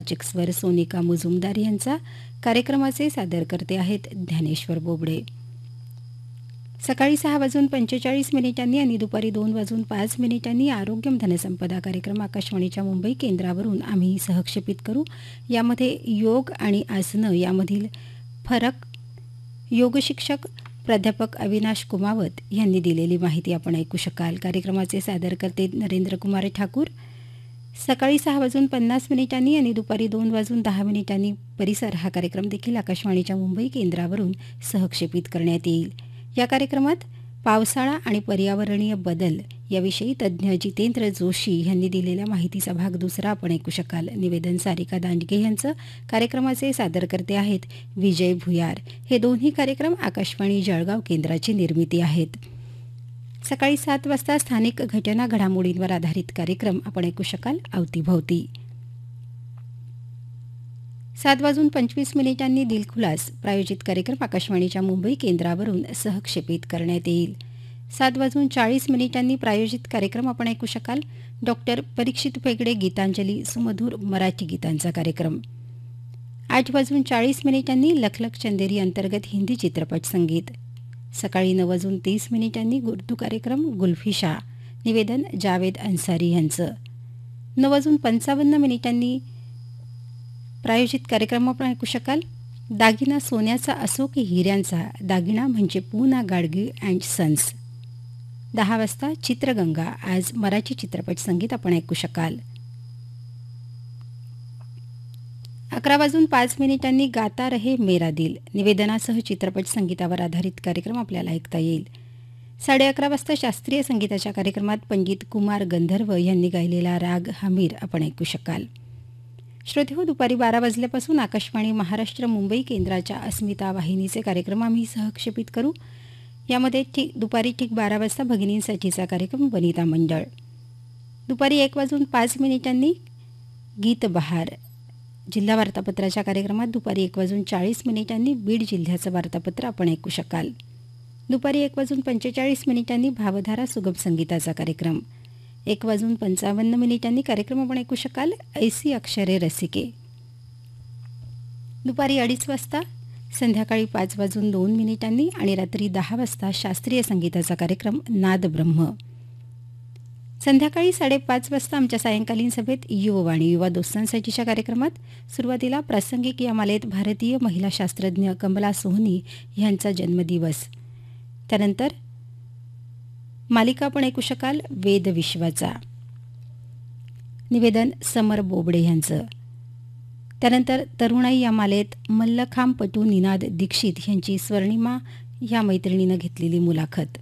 स्वर सोनिका मुजुमदार यांचा. कार्यक्रमाचे सादरकर्ते आहेत ज्ञानेश्वर बोबडे. सकाळी 6:45 आणि दुपारी 2:05 आरोग्यम धनसंपदा कार्यक्रम आकाशवाणीच्या मुंबई केंद्रावरून आम्ही सहक्षेपित करू. यामध्ये योग आणि आसनं यामधील फरक योगशिक्षक प्राध्यापक अविनाश कुमावत यांनी दिलेली माहिती आपण ऐकू शकाल. कार्यक्रमाचे सादरकर्ते नरेंद्र कुमार ठाकूर. सकाळी 6:50 आणि दुपारी 2:10 परिसर हा कार्यक्रम देखील आकाशवाणीच्या मुंबई केंद्रावरून सहक्षेपित करण्यात येईल. या कार्यक्रमात पावसाळा आणि पर्यावरणीय बदल याविषयी तज्ज्ञ जितेंद्र जोशी यांनी दिलेल्या माहितीचा भाग दुसरा आपण ऐकू शकाल. निवेदन सारिका दांडगे यांचं. कार्यक्रमाचे सादरकर्ते आहेत विजय भुयार. हे दोन्ही कार्यक्रम आकाशवाणी जळगाव केंद्राची निर्मिती आहेत. सकाळी 7 वाजता स्थानिक घटना घडामोडींवर आधारित कार्यक्रम आपण ऐकू शकाल अवतीभवती. 7:25 दिलखुलास प्रायोजित कार्यक्रम आकाशवाणीच्या मुंबई केंद्रावरून सहक्षेपित करण्यात येईल. 7:40 प्रायोजित कार्यक्रम आपण ऐकू शकाल डॉक्टर परीक्षित पेगडे गीतांजली सुमधुर मराठी गीतांचा कार्यक्रम. 8:40 लखलख चंदेरी अंतर्गत हिंदी चित्रपट संगीत. सकाळी 9:30 उर्दू कार्यक्रम गुल्फिशा. निवेदन जावेद अन्सारी यांचं. 9:55 प्रायोजित कार्यक्रम आपण ऐकू शकाल दागिना सोन्याचा असो की हिऱ्यांचा, दागिना म्हणजे पूना गाडगीळ अँड सन्स. 10 वाजता चित्रगंगा. आज मराठी चित्रपट संगीत आपण ऐकू शकाल. 11:05 गाता रहे मेरा दिल निवेदनासह चित्रपट संगीतावर आधारित कार्यक्रम आपल्याला ऐकता येईल. 11:30 वाजता शास्त्रीय संगीताच्या कार्यक्रमात पंडित कुमार गंधर्व यांनी गायलेला राग हमीर आपण ऐकू शकाल. श्रोतेहो, दुपारी 12 वाजल्यापासून आकाशवाणी महाराष्ट्र मुंबई केंद्राच्या अस्मिता वाहिनीचे कार्यक्रम आम्ही सहक्षेपित करू. यामध्ये दुपारी ठीक 12 वाजता भगिनींसाठीचा कार्यक्रम वनिता मंडळ. दुपारी 1:05 गीत बहार जिल्हा वार्तापत्राच्या कार्यक्रमात दुपारी 1:40 बीड जिल्ह्याचं वार्तापत्र आपण ऐकू शकाल. दुपारी 1:45 भावधारा सुगम संगीताचा कार्यक्रम. 1:55 कार्यक्रम आपण ऐकू शकाल ऐसी अक्षरे रसिके. दुपारी 2:30 वाजता, संध्याकाळी 5:02 आणि रात्री 10 वाजता शास्त्रीय संगीताचा कार्यक्रम नाद ब्रह्म. संध्याकाळी 5:30 वाजता आमच्या सायंकालीन सभेत युववाणी युवा दोस्तांसाठीच्या कार्यक्रमात सुरुवातीला प्रासंगिक या मालेत भारतीय महिला शास्त्रज्ञ कमला सोहनी यांचा जन्मदिवस. त्यानंतर मालिका आपण ऐकू शकाल वेद विश्वाचा. निवेदन समर बोबडे यांचं. त्यानंतर तरुणाई या मालेत मल्लखांबपटू निनाद दीक्षित यांची स्वर्णिमा या मैत्रिणीनं घेतलेली मुलाखत.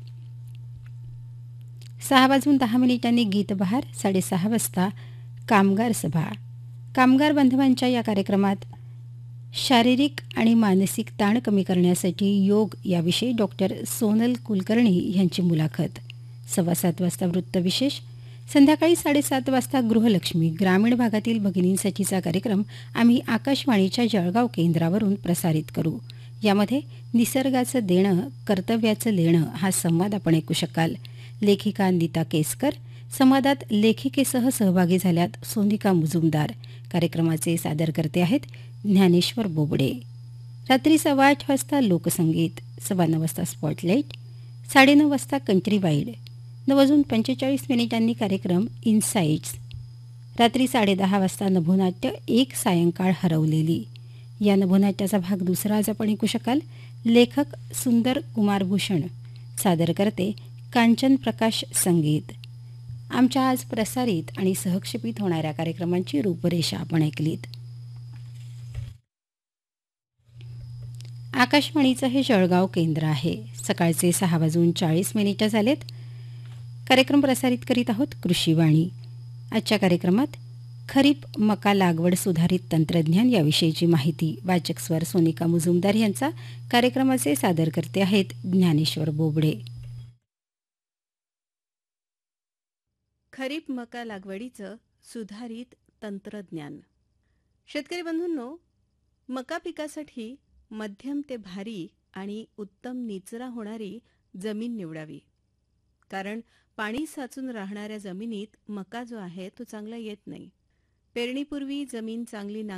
6:10 गीत बहार. 6:30 वाजता कामगार सभा. कामगार बांधवांच्या या कार्यक्रमात शारीरिक आणि मानसिक ताण कमी करण्यासाठी योग याविषयी डॉक्टर सोनल कुलकर्णी यांची मुलाखत. 7:15 वाजता वृत्तविशेष. संध्याकाळी 7:30 वाजता गृहलक्ष्मी ग्रामीण भागातील भगिनींसाठीचा कार्यक्रम आम्ही आकाशवाणीच्या जळगाव केंद्रावरून प्रसारित करू. यामध्ये निसर्गाचं देणं कर्तव्याचं लेणं हा संवाद आपण ऐकू शकाल. लेखिका नीता केसकर. संवादात लेखिकेसह सहभागी झाल्यात सोनिका मुजुमदार. कार्यक्रमाचे सादरकर्ते आहेत ज्ञानेश्वर बोबडे. रात्री 8:15 वाजता लोकसंगीत. 9:15 वाजता स्पॉटलाईट. 9:30 वाजता कंट्री वाईड. 9:45 कार्यक्रम इन्साइट्स. रात्री 10:30 वाजता नभोनाट्य एक सायंकाळ हरवलेली. या नभोनाट्याचा भाग दुसरा आज आपण ऐकू शकाल. लेखक सुंदर कुमार भूषण. सादरकर्ते कांचन प्रकाश संगीत. आमच्या आज प्रसारित आणि सहक्षेपित होणाऱ्या कार्यक्रमांची रूपरेषा आपण ऐकलीत. आकाशवाणीचं हे जळगाव केंद्र आहे. सकाळचे 6:40 झालेत. कार्यक्रम प्रसारित करीत आहोत कृषीवाणी. आजच्या कार्यक्रमात खरीप मका लागवड सुधारित तंत्रज्ञान याविषयीची माहिती. वाचक स्वर सोनिका मुजुमदार यांचा. कार्यक्रमाचे सादरकर्ते आहेत ज्ञानेश्वर बोबडे. खरीप मका लागवडीचं सुधारित तंत्रज्ञान. शेतकरी बंधूंनो, मका पिकासाठी मध्यम ते भारी आणि उत्तम निचरा होणारी जमीन निवडावी. कारण पाणी साचून राहणाऱ्या जमिनीत मका जो आहे तो चांगला येत नाही. पेरणीपूर्वी जमीन चांगली